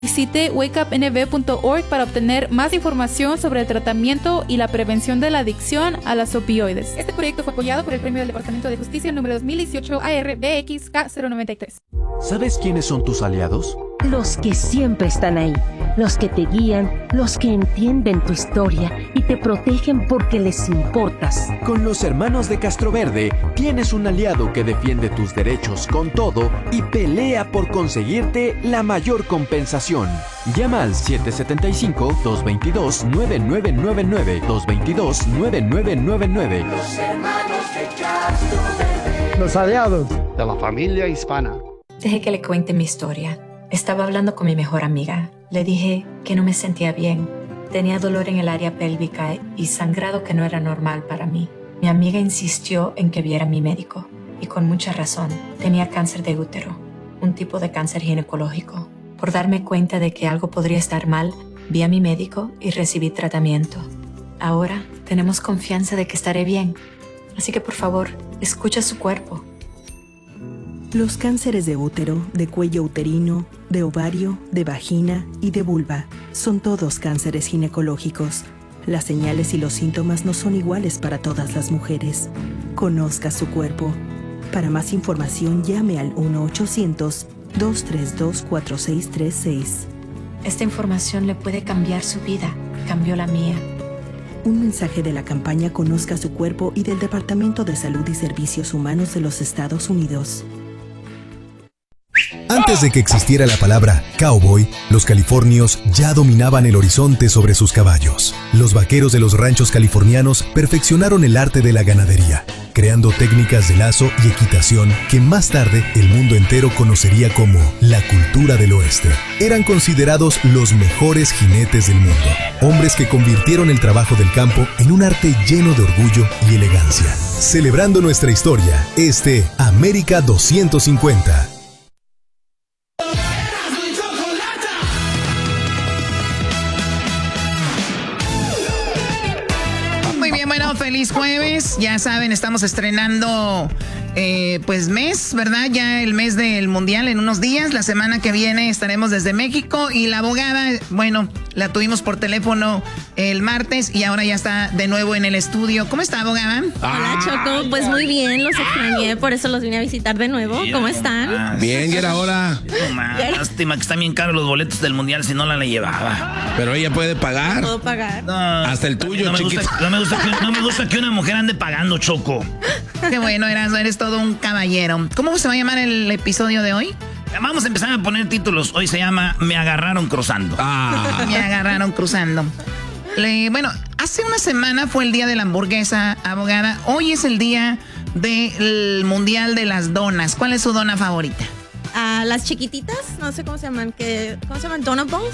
Visite wakeupnb.org para obtener más información sobre el tratamiento y la prevención de la adicción a las opioides. Este proyecto fue apoyado por el Premio del Departamento de Justicia número 2018 ARBXK093. ¿Sabes quiénes son tus aliados? Los que siempre están ahí, los que te guían, los que entienden tu historia y te protegen porque les importas. Con los hermanos de Castroverde tienes un aliado que defiende tus derechos con todo y pelea por conseguirte la mayor compensación. Llama al 775-222-9999, 222-9999. Los hermanos de Castroverde. Los aliados de la familia hispana. Deje que le cuente mi historia. Estaba hablando con mi mejor amiga. Le dije que no me sentía bien. Tenía dolor en el área pélvica y sangrado que no era normal para mí. Mi amiga insistió en que viera a mi médico. Y con mucha razón. Tenía cáncer de útero, un tipo de cáncer ginecológico. Por darme cuenta de que algo podría estar mal, vi a mi médico y recibí tratamiento. Ahora tenemos confianza de que estaré bien. Así que por favor, escucha su cuerpo. Los cánceres de útero, de cuello uterino, de ovario, de vagina y de vulva son todos cánceres ginecológicos. Las señales y los síntomas no son iguales para todas las mujeres. Conozca su cuerpo. Para más información, llame al 1-800-232-4636. Esta información le puede cambiar su vida. Cambió la mía. Un mensaje de la campaña Conozca su cuerpo y del Departamento de Salud y Servicios Humanos de los Estados Unidos. Antes de que existiera la palabra cowboy, los californios ya dominaban el horizonte sobre sus caballos. Los vaqueros de los ranchos californianos perfeccionaron el arte de la ganadería, creando técnicas de lazo y equitación que más tarde el mundo entero conocería como la cultura del oeste. Eran considerados los mejores jinetes del mundo, hombres que convirtieron el trabajo del campo en un arte lleno de orgullo y elegancia. Celebrando nuestra historia, América 250. Feliz jueves, ya saben, estamos estrenando pues mes, ¿verdad? Ya el mes del mundial en unos días. La semana que viene estaremos desde México y la abogada, bueno, la tuvimos por teléfono el martes y ahora ya está de nuevo en el estudio. ¿Cómo está, abogada? Hola, Choco, pues muy bien, los extrañé, por eso los vine a visitar de nuevo. ¿Cómo están? Bien, ya era hora. Lástima que están bien caros los boletos del mundial, si no la llevaba. Pero ella puede pagar. ¿Puedo pagar? No, hasta el tuyo, chiquito. No me gusta que una mujer ande pagando, Choco. Qué bueno, eres todo un caballero. ¿Cómo se va a llamar el episodio de hoy? Vamos a empezar a poner títulos. Hoy se llama Me agarraron cruzando. Me agarraron cruzando. Bueno, hace una semana fue el día de la hamburguesa, abogada. Hoy es el día del mundial de las donas. ¿Cuál es su dona favorita? Las chiquititas, no sé cómo se llaman. ¿Cómo se llaman? ¿Donut balls?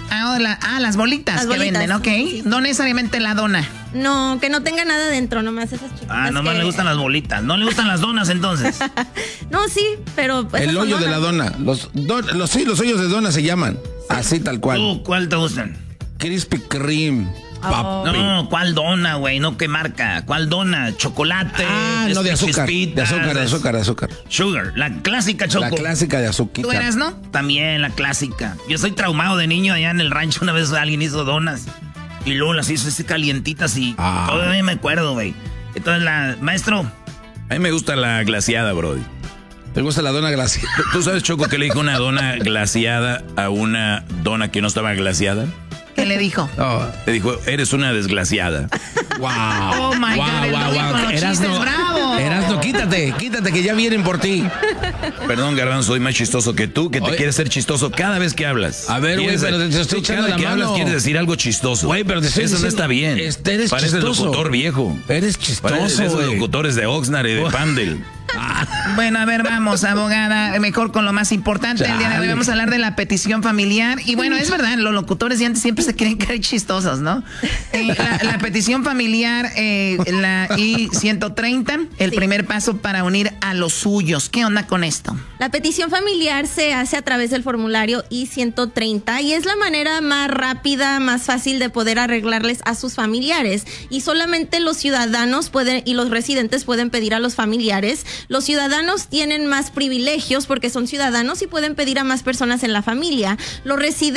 Las bolitas que venden, ok. Sí. No necesariamente la dona. No, que no tenga nada dentro, nomás esas chiquitas. Nomás le gustan las bolitas. ¿No le gustan las donas entonces? No, sí, pero... El hoyo de la dona. Los hoyos de dona se llaman. Así tal cual. ¿Tú cuál te gustan? Krispy Kreme. No, ¿cuál dona, güey? No, ¿qué marca? ¿Cuál dona? ¿Chocolate? No, de azúcar. De azúcar. Sugar, la clásica, Choco. La clásica de azúcar. ¿Tú eras, no? También, la clásica. Yo soy traumado de niño allá en el rancho. Una vez alguien hizo donas y luego las hizo así calientitas y todavía me acuerdo, güey. Entonces, maestro. A mí me gusta la glaseada, brody. ¿Te gusta la dona glaseada? ¿Tú sabes, Choco, que le dijo una dona glaseada a una dona que no estaba glaseada? ¿Qué le dijo? Le dijo, eres una desgraciada. ¡Wow! ¡Oh, my God! Erasno, quítate, que ya vienen por ti. Perdón, Garbanzo, soy más chistoso que tú, que te quieres ser chistoso cada vez que hablas. A ver, güey, pero te estoy echando la mano. Cada vez que hablas quieres decir algo chistoso. Güey, pero te estoy Eso diciendo, no está bien. Eres Pareces chistoso. locutor viejo. Eres chistoso, Pareces esos locutores de Oxnard y de Pandel. Bueno, a ver, vamos, abogada, mejor con lo más importante. El día de hoy vamos a hablar de la petición familiar. Y bueno, es verdad, los locutores de antes siempre se creen que eran chistosos, ¿no? La petición familiar, la I-130, el primer paso para unir a los suyos. ¿Qué onda con esto? La petición familiar se hace a través del formulario I-130 y es la manera más rápida, más fácil de poder arreglarles a sus familiares. Y solamente los ciudadanos pueden y los residentes pueden pedir a los familiares. Los ciudadanos tienen más privilegios porque son ciudadanos y pueden pedir a más personas en la familia. Los residentes